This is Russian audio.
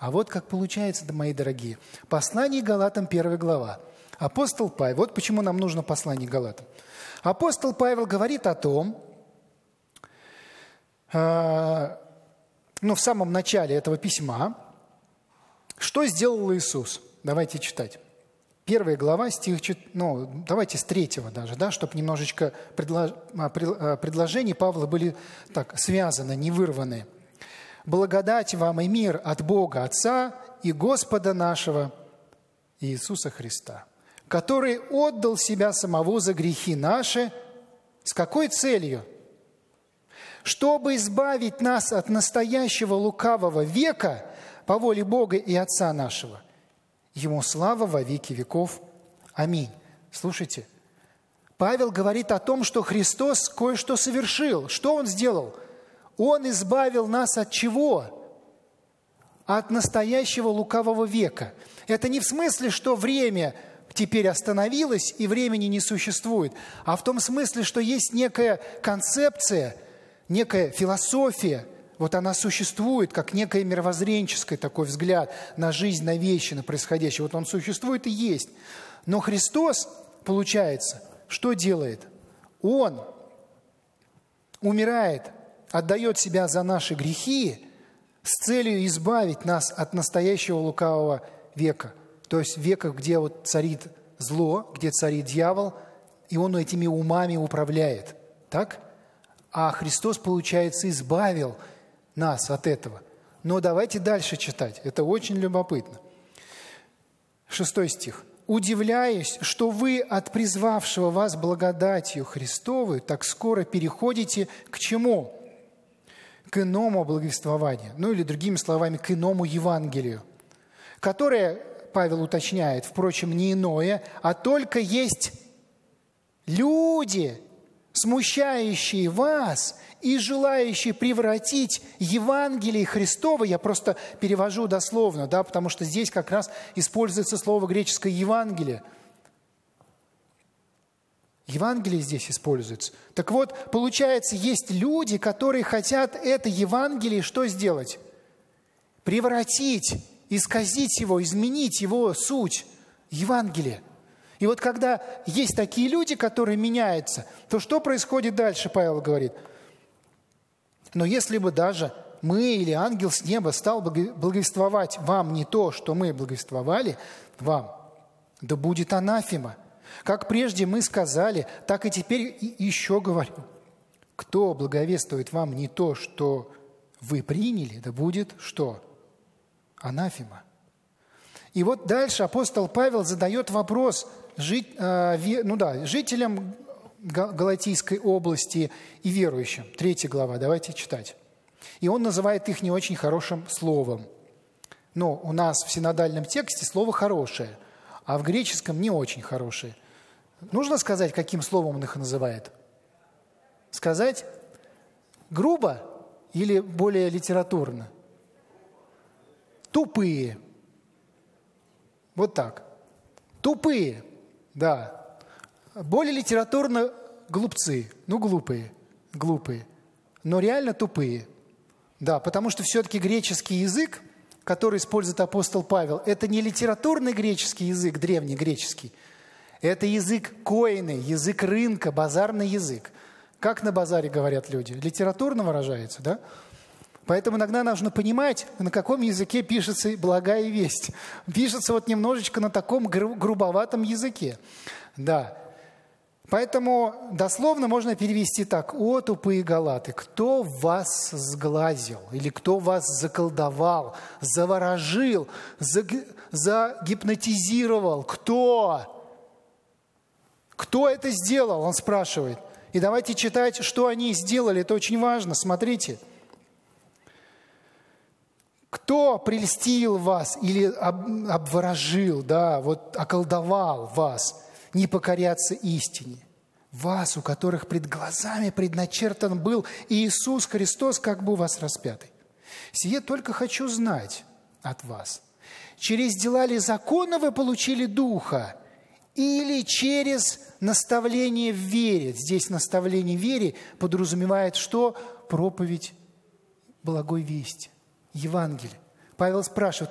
А вот как получается, мои дорогие. Послание Галатам, 1 глава. Апостол Павел, вот почему нам нужно послание Галатам. Апостол Павел говорит о том, в самом начале этого письма, что сделал Иисус. Давайте читать. 1 глава, стих, давайте с 3 даже, да, чтобы немножечко предложения Павла были так связаны, не вырваны. «Благодать вам и мир от Бога Отца и Господа нашего Иисуса Христа, который отдал себя самого за грехи наши». С какой целью? «Чтобы избавить нас от настоящего лукавого века по воле Бога и Отца нашего. Ему слава во веки веков. Аминь». Слушайте, Павел говорит о том, что Христос кое-что совершил. Что Он сделал? Он избавил нас от чего? От настоящего лукавого века. Это не в смысле, что время теперь остановилось и времени не существует, а в том смысле, что есть некая концепция, некая философия. Вот она существует, как некое мировоззренческий такой взгляд на жизнь, на вещи, на происходящее. Вот он существует и есть. Но Христос, получается, что делает? Он умирает, отдает себя за наши грехи с целью избавить нас от настоящего лукавого века. То есть века, где вот царит зло, где царит дьявол, и он этими умами управляет. Так? А Христос, получается, избавил нас от этого. Но давайте дальше читать. Это очень любопытно. 6 стих. «Удивляюсь, что вы от призвавшего вас благодатью Христовой так скоро переходите к чему? К иному благовествованию». Или другими словами, к иному Евангелию, которое, Павел уточняет, впрочем, не иное, а только есть люди, смущающие вас и желающие превратить Евангелие Христово, я просто перевожу дословно, да, потому что здесь как раз используется слово греческое «Евангелие». Евангелие здесь используется. Так вот, получается, есть люди, которые хотят это Евангелие что сделать? Превратить, исказить его, изменить его суть, Евангелие. И вот когда есть такие люди, которые меняются, то что происходит дальше, Павел говорит? Но если бы даже мы или ангел с неба стал благовествовать вам не то, что мы благовествовали вам, да будет анафема. Как прежде мы сказали, так и теперь еще говорю. Кто благовествует вам не то, что вы приняли, да будет что? Анафема. И вот дальше апостол Павел задает вопрос жителям Галатийской области и верующим. 3 глава, давайте читать. И он называет их не очень хорошим словом. Но у нас в синодальном тексте слово «хорошее», а в греческом не очень хорошее. Нужно сказать, каким словом он их называет? Сказать грубо или более литературно? Тупые. Вот так. Тупые, да. Более литературно глупцы. Глупые. Но реально тупые. Да, потому что все-таки греческий язык, который использует апостол Павел, это не литературный греческий язык, древний греческий. Это язык коины, язык рынка, базарный язык. Как на базаре говорят люди? Литературно выражается, да? Поэтому иногда нужно понимать, на каком языке пишется благая весть. Пишется вот немножечко на таком грубоватом языке. Да. Поэтому дословно можно перевести так. «О, тупые галаты, кто вас сглазил? Или кто вас заколдовал, заворожил, загипнотизировал? Кто? Кто это сделал?» Он спрашивает. И давайте читать, что они сделали. Это очень важно. Смотрите. Кто прельстил вас или обворожил, да, вот околдовал вас не покоряться истине? Вас, у которых пред глазами предначертан был Иисус Христос, как бы у вас распятый. Сие только хочу знать от вас. Через дела ли закона вы получили Духа, или через наставление в вере? Здесь наставление в вере подразумевает что? Проповедь благой вести. Евангелие. Павел спрашивает,